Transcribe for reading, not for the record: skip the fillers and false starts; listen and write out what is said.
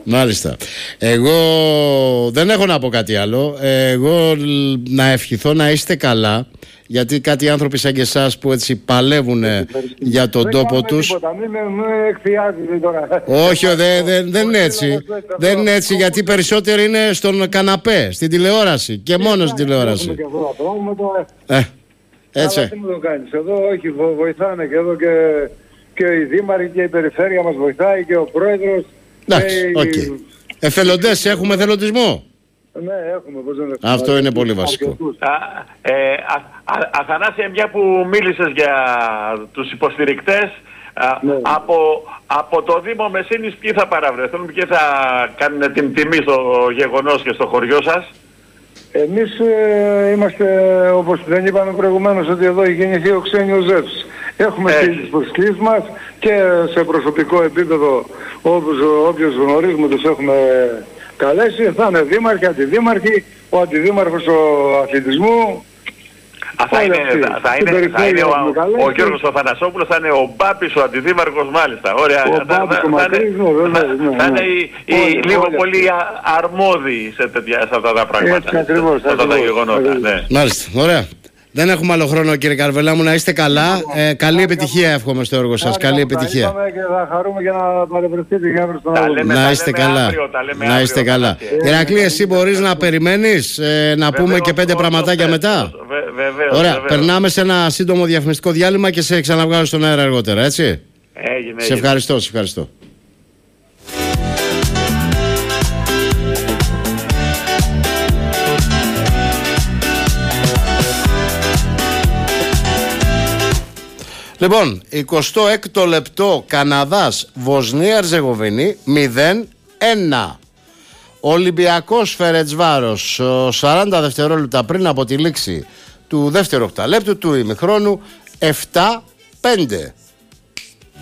Μάλιστα. Εγώ δεν έχω να πω κάτι άλλο. Εγώ να ευχηθώ να είστε καλά. Γιατί κάτι άνθρωποι σαν και εσάς που έτσι παλεύουν για τον τόπο τους. Μην εκφιάζετε τώρα. Όχι, δεν είναι έτσι. Δεν είναι έτσι, γιατί περισσότεροι είναι στον καναπέ, στην τηλεόραση και μόνο στην τηλεόραση. Έτσι. Αλλά τι μου το κάνεις. Εδώ όχι, βοηθάνε και εδώ και οι δήμαρχοι και η περιφέρεια μας βοηθάει και ο πρόεδρος. Εντάξει, οκ. Εθελοντές, έχουμε εθελοντισμό. Ναι, έχουμε. Πώς δεν αυτό είναι πολύ βασικό. Αθανάσια, μια που μίλησες για τους υποστηρικτές, από το Δήμο Μεσίνης ποιοι θα παραβρεθούν, ποιοι θα κάνουν την τιμή στο γεγονός και στο χωριό σας? Εμείς είμαστε, όπως δεν είπαμε προηγουμένως, ότι εδώ έχει γεννηθεί ο Ξένιος Ζεύς. Έχουμε τις προσκλήσεις μας και σε προσωπικό επίπεδο όποιους γνωρίζουμε τους έχουμε καλέσει. Θα είναι δήμαρχοι, αντιδήμαρχοι, ο αντιδήμαρχος του αθλητισμού. Θα είναι ο Γιώργος ο Θανασόπουλος, θα είναι ο Μπάπης ο αντιδήμαρχος, μάλιστα. Ωραία. Θα είναι λίγο πολύ αρμόδιοι σε αυτά τα πράγματα. Έτσι ακριβώς. Σε αυτά τα γεγονότα. Μάλιστα, ωραία. Δεν έχουμε άλλο χρόνο, κύριε Καρβελά μου, να είστε καλά. Καλή επιτυχία εύχομαι στο έργο σας. Καλή επιτυχία. Και θα χαρούμε για να παρευρεθείτε και αύριο στον αγώνα. Να είστε καλά. Να είστε καλά. Ηρακλή, εσύ μπορείς να περιμένεις να πούμε και 5 πραγματάκια μετά? Ωραία. Περνάμε σε ένα σύντομο διαφημιστικό διάλειμμα και σε ξαναβγάζω στον αέρα αργότερα, έτσι. Σε ευχαριστώ, σε ευχαριστώ. Λοιπόν, 26ο λεπτό, Καναδάς, Βοσνία Ερζεγοβίνη, 0-1. Ολυμπιακός Φερεντσβάρος, 40 δευτερόλεπτα πριν από τη λήξη του δεύτερου οκταλέπτου του ημιχρόνου, 7-5.